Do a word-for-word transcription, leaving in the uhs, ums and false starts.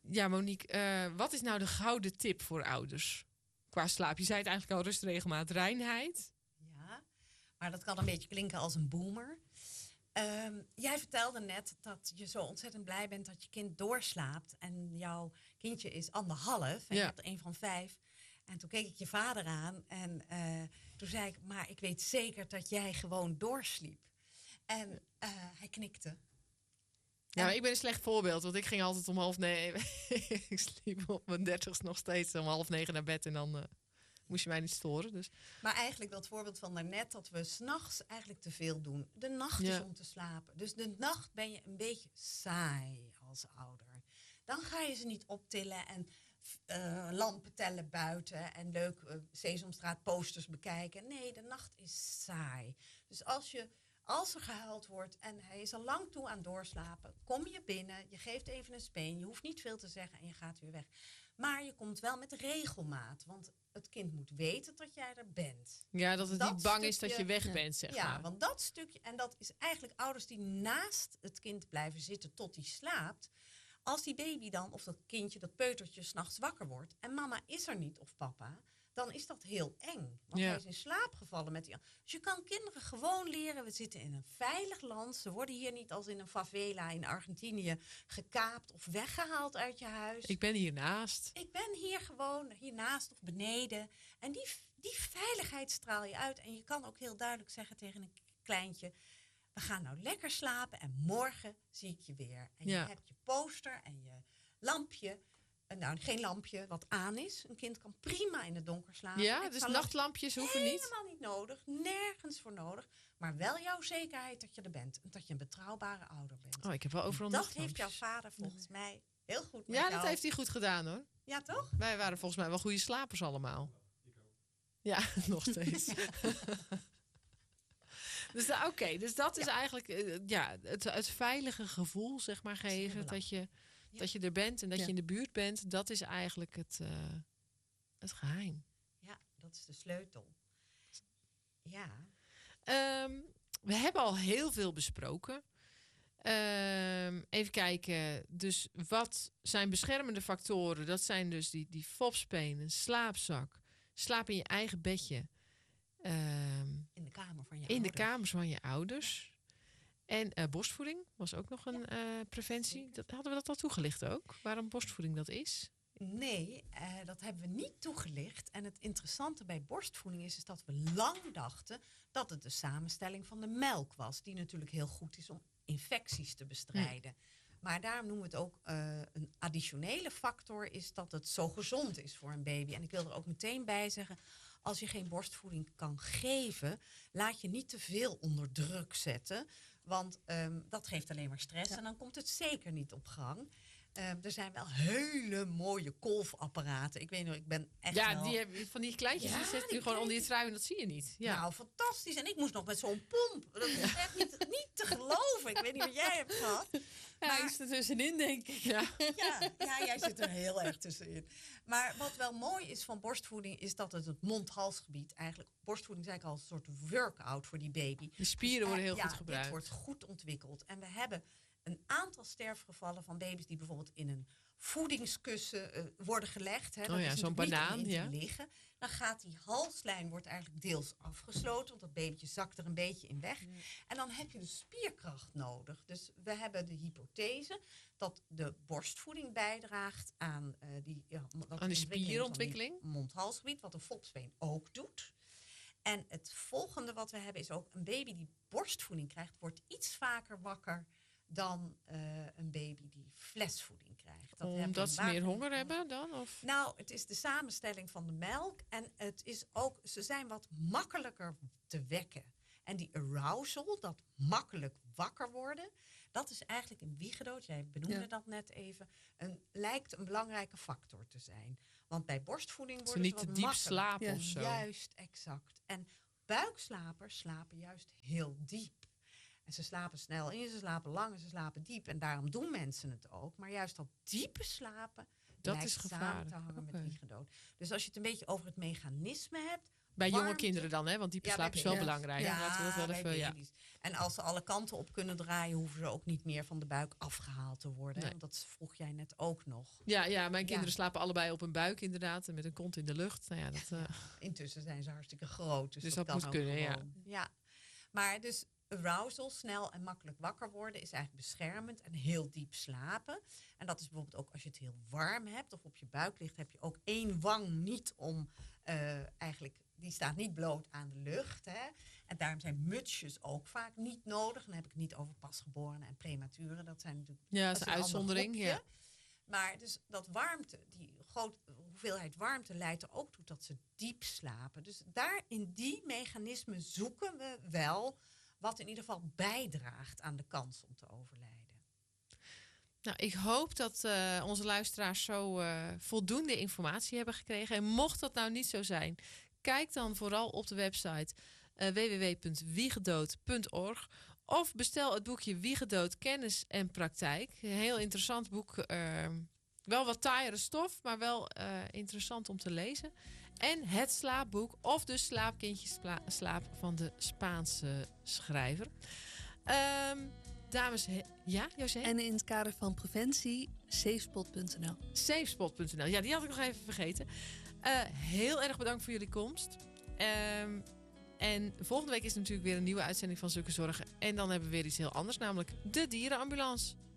ja, Monique, uh, wat is nou de gouden tip voor ouders qua slaap? Je zei het eigenlijk al, rust, regelmaat, reinheid. Ja, maar dat kan een beetje klinken als een boomer. Um, jij vertelde net dat je zo ontzettend blij bent dat je kind doorslaapt. En jouw kindje is anderhalf en ja. je hebt er een van vijf. En toen keek ik je vader aan en uh, toen zei ik, maar ik weet zeker dat jij gewoon doorsliep. En uh, hij knikte. Ja, maar ik ben een slecht voorbeeld, want ik ging altijd om half negen. Ik sliep op mijn dertigste nog steeds om half negen naar bed en dan uh, moest je mij niet storen. Dus. Maar eigenlijk dat voorbeeld van daarnet, dat we 's nachts eigenlijk te veel doen. De nacht ja. is om te slapen. Dus de nacht ben je een beetje saai als ouder. Dan ga je ze niet optillen en uh, lampen tellen buiten en leuk uh, Sesamstraat posters bekijken. Nee, de nacht is saai. Dus als je... Als er gehuild wordt en hij is al lang toe aan doorslapen, kom je binnen, je geeft even een speen, je hoeft niet veel te zeggen en je gaat weer weg. Maar je komt wel met regelmaat, want het kind moet weten dat jij er bent. Ja, dat het dat niet bang stukje, is dat je weg bent, zeg ja, maar. Ja, want dat stukje, en dat is eigenlijk ouders die naast het kind blijven zitten tot hij slaapt. Als die baby dan, of dat kindje, dat peutertje, 's nachts wakker wordt en mama is er niet of papa, dan is dat heel eng. Want ja. hij is in slaap gevallen met die... Dus je kan kinderen gewoon leren, we zitten in een veilig land. Ze worden hier niet als in een favela in Argentinië gekaapt of weggehaald uit je huis. Ik ben hiernaast. Ik ben hier gewoon, hiernaast of beneden. En die, die veiligheid straal je uit. En je kan ook heel duidelijk zeggen tegen een kleintje, we gaan nou lekker slapen en morgen zie ik je weer. En ja. je hebt je poster en je lampje. Nou, geen lampje wat aan is. Een kind kan prima in het donker slapen. Ja, dus nachtlampjes hoeven niet? Helemaal niet nodig. Nergens voor nodig. Maar wel jouw zekerheid dat je er bent. En dat je een betrouwbare ouder bent. Oh, ik heb wel overal dat heeft jouw vader volgens mij heel goed met Ja, jou. dat heeft hij goed gedaan, hoor. Ja, toch? Wij waren volgens mij wel goede slapers allemaal. Ik ook. Ja, nog steeds. Dus oké, okay, dus dat is ja. eigenlijk uh, ja, het, het veilige gevoel, zeg maar, geven. Dat je... Ja. Dat je er bent en dat ja. je in de buurt bent, dat is eigenlijk het, uh, het geheim. Ja, dat is de sleutel. Ja. Um, we hebben al heel veel besproken. Um, even kijken. Dus wat zijn beschermende factoren? Dat zijn dus die, die fopspeen, een slaapzak, slaap in je eigen bedje. Um, in de kamer van je in ouders. de kamers van je ouders. En uh, borstvoeding was ook nog een uh, preventie. Dat, hadden we dat al toegelicht ook? Waarom borstvoeding dat is? Nee, uh, dat hebben we niet toegelicht. En het interessante bij borstvoeding is, is dat we lang dachten dat het de samenstelling van de melk was. Die natuurlijk heel goed is om infecties te bestrijden. Hm. Maar daarom noemen we het ook uh, een additionele factor, is dat het zo gezond is voor een baby. En ik wil er ook meteen bij zeggen, als je geen borstvoeding kan geven, laat je niet te veel onder druk zetten. Want um, dat geeft alleen maar stress ja. en dan komt het zeker niet op gang. Um, er zijn wel hele mooie kolfapparaten. Ik weet nog, ik ben echt Ja, wel... die heb, van die kleintjes, ja, die zet je gewoon onder je trui en dat zie je niet. Ja. Nou, fantastisch. En ik moest nog met zo'n pomp. Dat is echt niet, niet te geloven. Ik weet niet wat jij hebt gehad. Ja, maar ik zit er tussenin, denk ik. Ja. Ja, ja, jij zit er heel erg tussenin. Maar wat wel mooi is van borstvoeding, is dat het het mond-halsgebied eigenlijk... Borstvoeding is eigenlijk al een soort workout voor die baby. De spieren dus, worden heel ja, goed gebruikt. Dit wordt goed ontwikkeld. En we hebben een aantal sterfgevallen van baby's die bijvoorbeeld in een voedingskussen uh, worden gelegd. Hè. Dat oh ja, zo'n banaan. Niet ja. te liggen. Dan gaat die halslijn wordt eigenlijk deels afgesloten, want dat babytje zakt er een beetje in weg. Ja. En dan heb je de spierkracht nodig. Dus we hebben de hypothese dat de borstvoeding bijdraagt aan uh, die, ja, dat aan de spierontwikkeling. Mond-halsgebied, wat de fopspeen ook doet. En het volgende wat we hebben is ook een baby die borstvoeding krijgt, wordt iets vaker wakker dan uh, een baby die flesvoeding krijgt. Dat Omdat ze meer honger hebben dan? Of? Nou, het is de samenstelling van de melk. En het is ook, ze zijn wat makkelijker te wekken. En die arousal, dat makkelijk wakker worden, dat is eigenlijk een wiegedood, jij benoemde ja. dat net even, een, lijkt een belangrijke factor te zijn. Want bij borstvoeding worden ze, ze niet te diep slapen ja. of zo. Juist, exact. En buikslapers slapen juist heel diep. En ze slapen snel in, ze slapen lang en ze slapen diep. En daarom doen mensen het ook. Maar juist dat diepe slapen, dat lijkt is samen te hangen okay. met wiegedood. Dus als je het een beetje over het mechanisme hebt, Bij jonge warmte- kinderen dan, hè? Want diepe Ja, slaap bij is wel baby's. belangrijk. Ja, Laten we dat wel bij even, ja. baby's. En als ze alle kanten op kunnen draaien, hoeven ze ook niet meer van de buik afgehaald te worden. Nee. Want dat vroeg jij net ook nog. Ja, ja, mijn kinderen Ja. slapen allebei op een buik inderdaad. En met een kont in de lucht. Nou ja, dat, eh, Intussen zijn ze hartstikke groot. Dus, Dus dat, dat kan moet ook kunnen, ja. gewoon. ja. Maar dus arousal, snel en makkelijk wakker worden, is eigenlijk beschermend en heel diep slapen. En dat is bijvoorbeeld ook als je het heel warm hebt of op je buik ligt, heb je ook één wang niet om, uh, eigenlijk, die staat niet bloot aan de lucht. Hè? En daarom zijn mutsjes ook vaak niet nodig. Dan heb ik het niet over pasgeborenen en prematuren. Dat zijn natuurlijk ja, dat dat is is een een ander uitzondering. groepje. Ja. Maar dus dat warmte, die grote hoeveelheid warmte leidt er ook toe dat ze diep slapen. Dus daar in die mechanismen zoeken we wel wat in ieder geval bijdraagt aan de kans om te overlijden. Nou, ik hoop dat uh, onze luisteraars zo uh, voldoende informatie hebben gekregen. En mocht dat nou niet zo zijn, kijk dan vooral op de website uh, w w w punt wiegedood punt org. Of bestel het boekje Wiegedood, Kennis en Praktijk. Een heel interessant boek. Uh, wel wat taaiere stof, maar wel uh, interessant om te lezen. En Het Slaapboek, of dus Slaapkindjes Spla- Slaap van de Spaanse schrijver. Um, dames, he- ja, José? En in het kader van preventie, safespot punt n l. Safespot punt n l, ja, die had ik nog even vergeten. Uh, heel erg bedankt voor jullie komst. Um, En volgende week is er natuurlijk weer een nieuwe uitzending van Zulke Zorgen. En dan hebben we weer iets heel anders, namelijk de dierenambulance.